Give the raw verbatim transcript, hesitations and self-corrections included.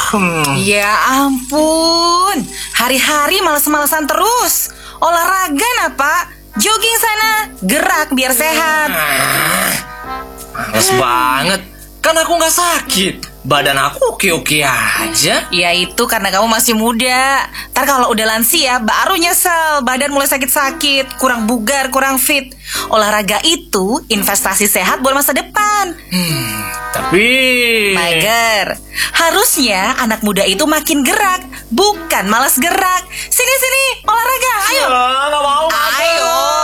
Hmm. Ya ampun, hari-hari males-malesan terus. Olahraga nah Pak, jogging sana, gerak biar sehat. Males banget, kan aku gak sakit. Badan aku oke-oke aja. Ya itu karena kamu masih muda. Ntar kalau udah lansia baru nyesel, badan mulai sakit-sakit, kurang bugar, kurang fit. Olahraga itu investasi sehat buat masa depan. Hmm, tapi... Tiger, harusnya anak muda itu makin gerak, bukan malas gerak. Sini-sini, olahraga, ayo. Ah, gak mau. Ayo.